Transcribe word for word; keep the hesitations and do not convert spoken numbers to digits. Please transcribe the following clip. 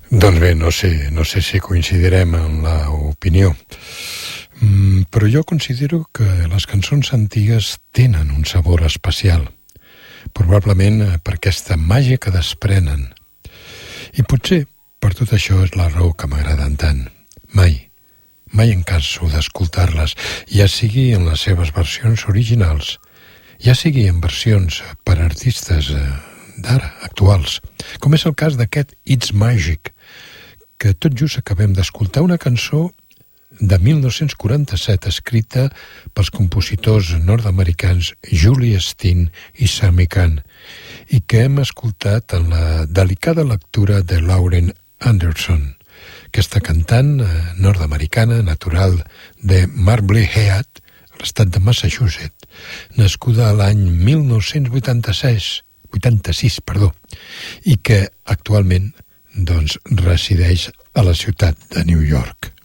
Doncs bé, no sé, no sé si coincidirem en l'opinió, mm, però jo considero que les cançons antigues tenen un sabor especial, probablement per aquesta màgia que desprenen. I potser per tot això és la raó que m'agraden tant. Mai, mai em canso d'escoltar-les, ja sigui en les seves versions originals, ja sigui en versions per artistes d'ara, actuals, com és el cas d'aquest It's Magic, que tot just acabem d'escoltar, una cançó de mil nou-cents quaranta-set escrita pels compositors nord-americans Julie Steen i Sammy Cahn, i que hem escoltat en la delicada lectura de Lauren Anderson, aquesta cantant nord-americana natural de Marblehead, a l'estat de Massachusetts, nascuda a l'any mil nou-cents vuitanta-sis, vuitanta-sis, perdó, i que actualment doncs resideix a la ciutat de New York.